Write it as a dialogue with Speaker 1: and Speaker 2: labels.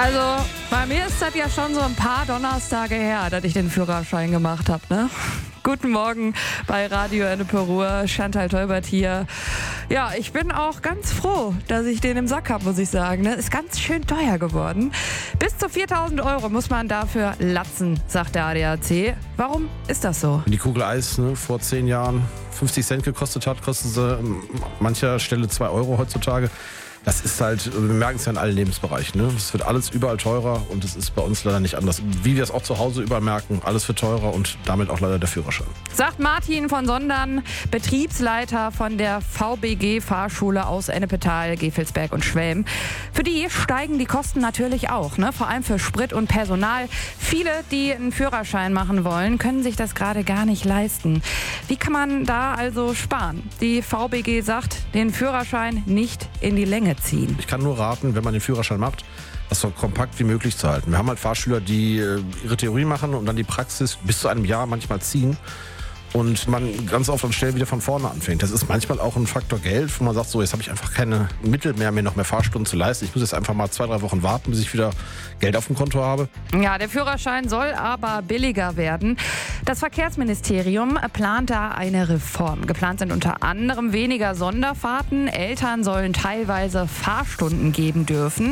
Speaker 1: Also, bei mir ist das ja schon so ein paar Donnerstage her, dass ich den Führerschein gemacht habe, ne? Guten Morgen bei Radio Ennepe Ruhr, Chantal Teubert hier. Ja, ich bin auch ganz froh, dass ich den im Sack habe, muss ich sagen. Ne? Ist ganz schön teuer geworden. Bis zu 4.000 € muss man dafür latzen, sagt der ADAC. Warum ist das so?
Speaker 2: Wenn die Kugel Eis vor 10 Jahren 50 Cent gekostet hat, kostet sie an mancher Stelle 2 € heutzutage. Das ist halt, wir merken es ja in allen Lebensbereichen. Ne? Es wird alles überall teurer und es ist bei uns leider nicht anders. Wie wir es auch zu Hause überall merken, alles wird teurer und damit auch leider der Führerschein.
Speaker 1: Sagt Martin von Sondern, Betriebsleiter von der VBG-Fahrschule aus Ennepetal, Gevelsberg und Schwelm. Für die steigen die Kosten natürlich auch, ne? Vor allem für Sprit und Personal. Viele, die einen Führerschein machen wollen, können sich das gerade gar nicht leisten. Wie kann man da also sparen? Die VBG sagt, den Führerschein nicht in die Länge ziehen.
Speaker 2: Ich kann nur raten, wenn man den Führerschein macht, das so kompakt wie möglich zu halten. Wir haben halt Fahrschüler, die ihre Theorie machen und dann die Praxis bis zu einem Jahr manchmal ziehen und man ganz oft und schnell wieder von vorne anfängt. Das ist manchmal auch ein Faktor Geld, wo man sagt, so jetzt habe ich einfach keine Mittel mehr, mir noch mehr Fahrstunden zu leisten. Ich muss jetzt einfach mal 2-3 Wochen warten, bis ich wieder Geld auf dem Konto habe.
Speaker 1: Ja, der Führerschein soll aber billiger werden. Das Verkehrsministerium plant da eine Reform. Geplant sind unter anderem weniger Sonderfahrten. Eltern sollen teilweise Fahrstunden geben dürfen.